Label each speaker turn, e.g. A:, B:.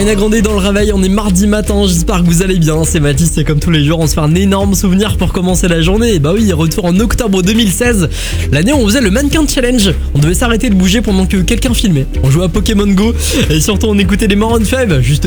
A: Ariana Grande dans le réveil, on est mardi matin, j'espère que vous allez bien. C'est Mathis et comme tous les jours, on se fait un énorme souvenir pour commencer la journée. Et bah oui, retour en octobre 2016, l'année où on faisait le mannequin challenge. On devait s'arrêter de bouger pendant que quelqu'un filmait. On jouait à Pokémon Go et surtout on écoutait les Maroon 5, juste